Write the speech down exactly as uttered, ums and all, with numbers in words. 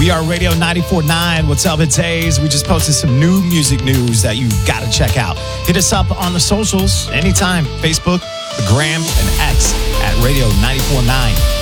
We are Radio ninety-four point nine. What's up? It's Hayes. We just posted some new music news that you got to check out. Hit us up on the socials anytime. Facebook, the Gram, and X at Radio ninety-four point nine.